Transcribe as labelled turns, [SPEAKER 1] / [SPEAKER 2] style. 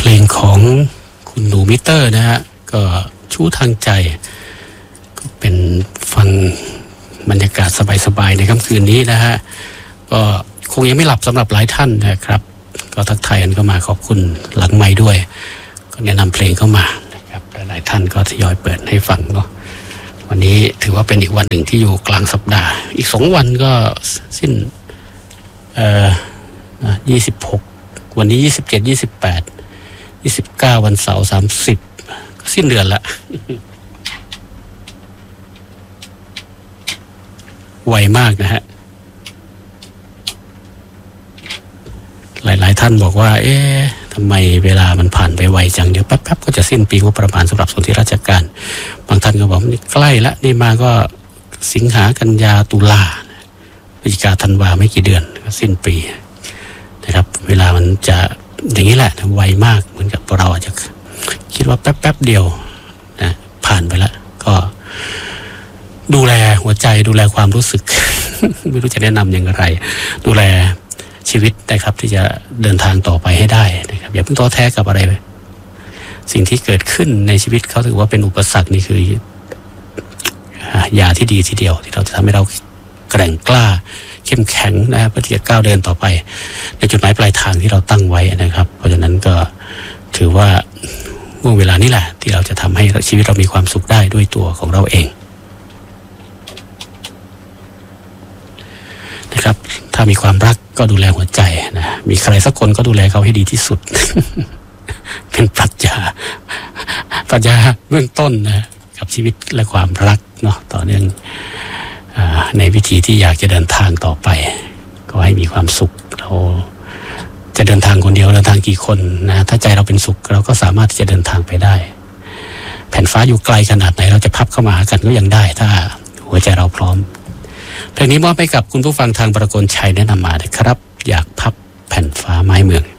[SPEAKER 1] ลงของคุณหนูมิเตอร์นะฮะก็ชู้ทางใจก็เป็นฟังบรรยากาศสบายๆในค่ำคืนนี้นะฮะก็คงยังไม่หลับสำหรับหลายท่านนะครับก็ทักทายกันเข้ามาขอบคุณหลังไมค์ด้วยก็แนะนำเพลงเข้ามานะครับหลายท่านก็ทยอยเปิดให้ฟังเนาะวันนี้ถือว่าเป็นอีกวันหนึ่งที่อยู่กลางสัปดาห์อีก2วันก็สิ้น26วันนี้27 28 29วันเสาร์30ก็สิ้นเดือนละไวมากนะฮะหลายๆท่านบอกว่าทำไมเวลามันผ่านไปไวจังเดี๋ยวแป๊บๆก็จะสิ้นปีงบประมาณสำหรับส่วนที่ราชการบางท่านก็บอกนี่ใกล้ละนี่มาก็สิงหากันยาตุลาพฤศจิกาธันวาไม่กี่เดือนก็สิ้นปีนะครับเวลามันจะอย่างนี้แหละไวมากเหมือนกับเราอาจจะคิดว่าแป๊บเดียวนะผ่านไปแล้วก็ดูแลหัวใจดูแลความรู้สึก ไม่รู้จะแนะนำอย่างไรดูแลชีวิตนะครับที่จะเดินทางต่อไปให้ได้นะครับอย่าเพิ่งท้อแท้กับอะไรสิ่งที่เกิดขึ้นในชีวิตเขาถือว่าเป็นอุปสรรคนี่คือยาที่ดีทีเดียวที่เราจะทำให้เราแกร่งกล้าเข้มแข็งนะครับเพื่อที่จะก้าวเดินต่อไปในจุดหมายปลายทางที่เราตั้งไว้นะครับเพราะฉะนั้นก็ถือว่าช่วงเวลานี้แหละที่เราจะทำให้ชีวิตเรามีความสุขได้ด้วยตัวของเราเองนะครับถ้ามีความรักก็ดูแลหัวใจนะมีใครสักคนก็ดูแลเขาให้ดีที่สุด เป็นปรัชญาเบื้องต้นนะกับชีวิตและความรักเนาะต่อเนื่องในวิธีที่อยากจะเดินทางต่อไปก็ให้มีความสุขเราจะเดินทางคนเดียวเดินทางกี่คนนะถ้าใจเราเป็นสุขเราก็สามารถที่จะเดินทางไปได้แผ่นฟ้าอยู่ไกลขนาดไหนเราจะพับเข้ามาหากันก็ยังได้ถ้าหัวใจเราพร้อมเพลงนี้มอบให้กับคุณผู้ฟังทางประโคนชัยแนะนำมาเลยครับอยากพับแผ่นฟ้าไม้เมือง